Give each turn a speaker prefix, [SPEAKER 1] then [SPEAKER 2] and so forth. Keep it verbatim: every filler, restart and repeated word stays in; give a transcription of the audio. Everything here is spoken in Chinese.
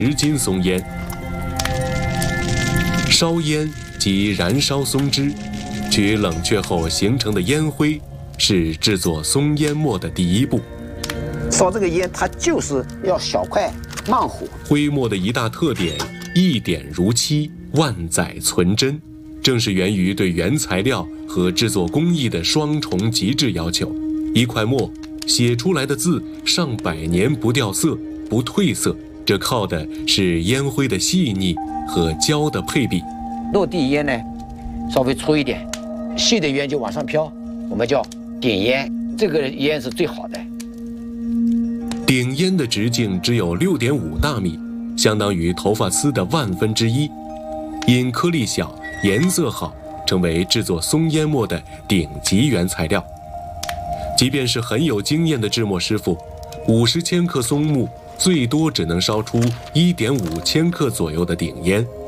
[SPEAKER 1] 十斤松烟。烧烟即燃烧松枝，取冷却后形成的烟灰，是制作松烟末的第一步。
[SPEAKER 2] 烧这个烟，它就是要小块慢火。
[SPEAKER 1] 灰末的一大特点，一点如漆，万载存真，正是源于对原材料和制作工艺的双重极致要求。一块墨写出来的字上百年不掉色、不褪色，这靠的是烟灰的细腻和胶的配比。
[SPEAKER 2] 落地烟呢，稍微粗一点，细的烟就往上飘，我们叫顶烟，这个烟是最好的。
[SPEAKER 1] 顶烟的直径只有 六点五纳米，相当于头发丝的万分之一，因颗粒小、颜色好，成为制作松烟末的顶级原材料。即便是很有经验的制墨师傅，五十千克松木最多只能烧出一点五千克左右的顶烟。